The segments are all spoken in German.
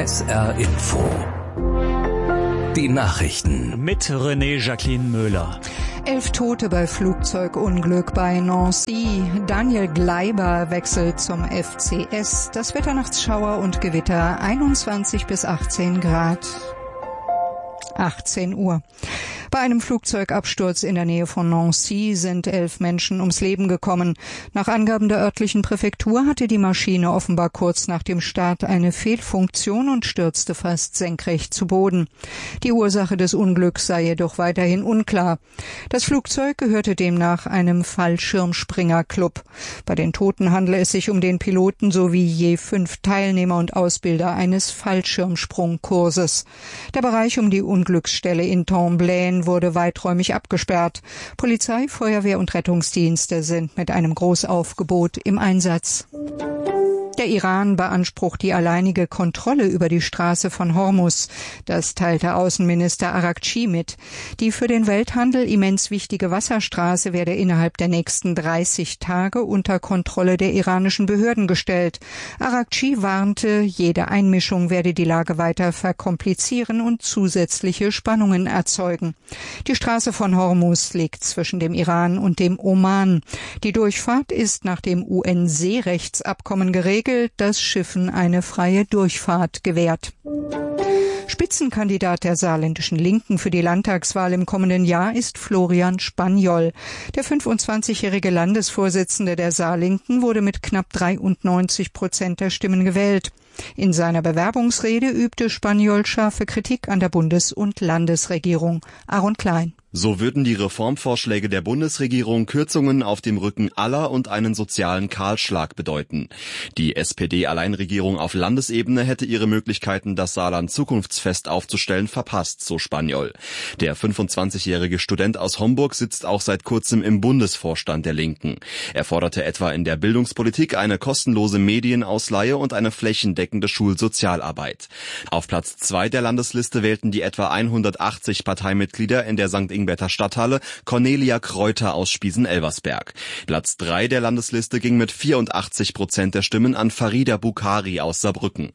SR Info. Die Nachrichten. Mit René Jacqueline Möhler. 11 Tote bei Flugzeugunglück bei Nancy. Daniel Gleiber wechselt zum FCS. Das Wetter nachts Schauer und Gewitter, 21 bis 18 Grad. 18 Uhr. Bei einem Flugzeugabsturz in der Nähe von Nancy sind 11 Menschen ums Leben gekommen. Nach Angaben der örtlichen Präfektur hatte die Maschine offenbar kurz nach dem Start eine Fehlfunktion und stürzte fast senkrecht zu Boden. Die Ursache des Unglücks sei jedoch weiterhin unklar. Das Flugzeug gehörte demnach einem Fallschirmspringerclub. Bei den Toten handele es sich um den Piloten sowie je 5 Teilnehmer und Ausbilder eines Fallschirmsprungkurses. Der Bereich um die Unglücksstelle in Tomblaine wurde weiträumig abgesperrt. Polizei, Feuerwehr und Rettungsdienste sind mit einem Großaufgebot im Einsatz. Der Iran beansprucht die alleinige Kontrolle über die Straße von Hormuz. Das teilte Außenminister Araghchi mit. Die für den Welthandel immens wichtige Wasserstraße werde innerhalb der nächsten 30 Tage unter Kontrolle der iranischen Behörden gestellt. Araghchi warnte, jede Einmischung werde die Lage weiter verkomplizieren und zusätzliche Spannungen erzeugen. Die Straße von Hormuz liegt zwischen dem Iran und dem Oman. Die Durchfahrt ist nach dem UN-Seerechtsabkommen geregelt, das Schiffen eine freie Durchfahrt gewährt. Spitzenkandidat der saarländischen Linken für die Landtagswahl im kommenden Jahr ist Florian Spanjol. Der 25-jährige Landesvorsitzende der Saarlinken wurde mit knapp 93% der Stimmen gewählt. In seiner Bewerbungsrede übte Spanjol scharfe Kritik an der Bundes- und Landesregierung. Aaron Klein. So würden die Reformvorschläge der Bundesregierung Kürzungen auf dem Rücken aller und einen sozialen Kahlschlag bedeuten. Die SPD-Alleinregierung auf Landesebene hätte ihre Möglichkeiten, das Saarland zukunftsfest aufzustellen, verpasst, so Spanjol. Der 25-jährige Student aus Homburg sitzt auch seit kurzem im Bundesvorstand der Linken. Er forderte etwa in der Bildungspolitik eine kostenlose Medienausleihe und eine flächendeckende Schulsozialarbeit. Auf Platz 2 der Landesliste wählten die etwa 180 Parteimitglieder in der St. Ingberter Stadthalle Cornelia Kreuter aus Spiesen-Elversberg. Platz 3 der Landesliste ging mit 84% der Stimmen an Farida Bukhari aus Saarbrücken.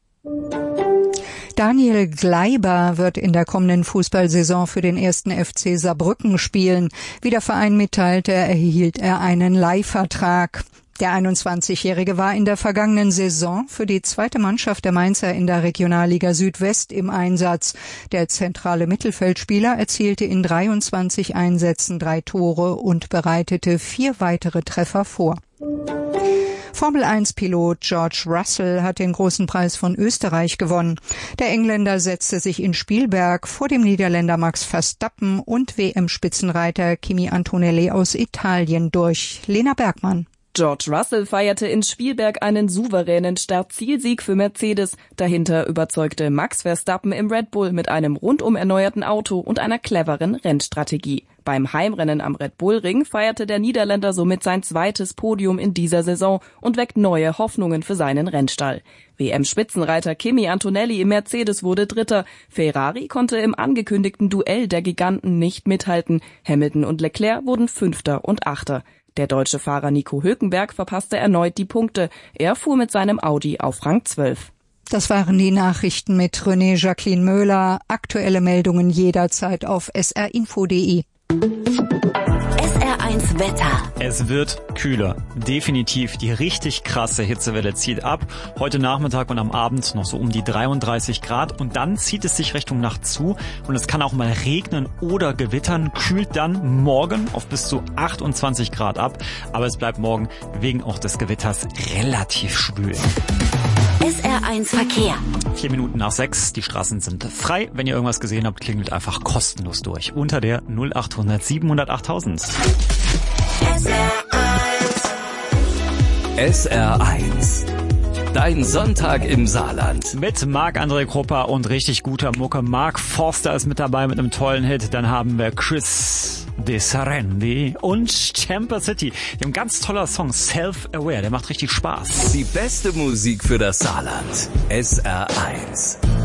Daniel Gleiber wird in der kommenden Fußballsaison für den 1. FC Saarbrücken spielen. Wie der Verein mitteilte, erhielt er einen Leihvertrag. Der 21-Jährige war in der vergangenen Saison für die zweite Mannschaft der Mainzer in der Regionalliga Südwest im Einsatz. Der zentrale Mittelfeldspieler erzielte in 23 Einsätzen 3 Tore und bereitete 4 weitere Treffer vor. Formel-1-Pilot George Russell hat den großen Preis von Österreich gewonnen. Der Engländer setzte sich in Spielberg vor dem Niederländer Max Verstappen und WM-Spitzenreiter Kimi Antonelli aus Italien durch. Lena Bergmann. George Russell feierte in Spielberg einen souveränen Startzielsieg für Mercedes. Dahinter überzeugte Max Verstappen im Red Bull mit einem rundum erneuerten Auto und einer cleveren Rennstrategie. Beim Heimrennen am Red Bull Ring feierte der Niederländer somit sein zweites Podium in dieser Saison und weckt neue Hoffnungen für seinen Rennstall. WM-Spitzenreiter Kimi Antonelli im Mercedes wurde Dritter. Ferrari konnte im angekündigten Duell der Giganten nicht mithalten. Hamilton und Leclerc wurden Fünfter und Achter. Der deutsche Fahrer Nico Hülkenberg verpasste erneut die Punkte. Er fuhr mit seinem Audi auf Rang 12. Das waren die Nachrichten mit René Jacqueline Möhler. Aktuelle Meldungen jederzeit auf srinfo.de. SR1 Wetter. Es wird kühler. Definitiv. Die richtig krasse Hitzewelle zieht ab. Heute Nachmittag und am Abend noch so um die 33 Grad. Und dann zieht es sich Richtung Nacht zu. Und es kann auch mal regnen oder gewittern. Kühlt dann morgen auf bis zu 28 Grad ab. Aber es bleibt morgen wegen auch des Gewitters relativ schwül. SR1 Verkehr. 4 Minuten nach 6. Die Straßen sind frei. Wenn ihr irgendwas gesehen habt, klingelt einfach kostenlos durch. Unter der 0800 700 8000. SR1. Dein Sonntag im Saarland. Mit Marc-André Krupper und richtig guter Mucke. Mark Forster ist mit dabei mit einem tollen Hit. Dann haben wir Chris De Sarendi und Chamber City. Die haben ein ganz toller Song, Self-Aware. Der macht richtig Spaß. Die beste Musik für das Saarland. SR1.